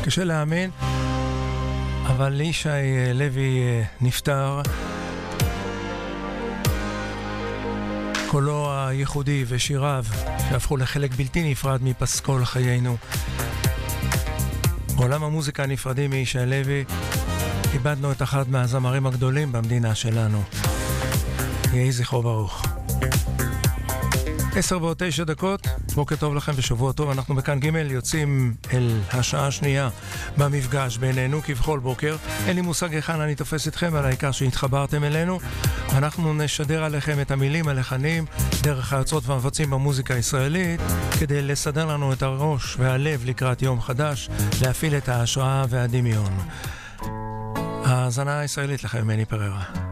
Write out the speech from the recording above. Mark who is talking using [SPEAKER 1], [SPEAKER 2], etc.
[SPEAKER 1] קשה להאמין, אבל ישי לוי נפטר. קולו הייחודי ושיריו שהפכו לחלק בלתי נפרד מפסקול חיינו. בעולם המוזיקה נפרדים מישי לוי, איבדנו את אחד מהזמרים הגדולים במדינה שלנו. יהי זכרו ברוך. 10:09, בוקר טוב לכם ושבוע טוב. אנחנו בכאן ג' יוצאים אל השעה השנייה במפגש בינינו כבכל בוקר. אין לי מושג היכן אני תופס אתכם, על העיקר שהתחברתם אלינו. אנחנו נשדר עליכם את המילים, הלחנים, דרך היוצרות והמבצעים במוזיקה הישראלית, כדי לסדר לנו את הראש והלב לקראת יום חדש, להפעיל את ההשראה והדמיון. האזנה הישראלית לכם, מני פררה.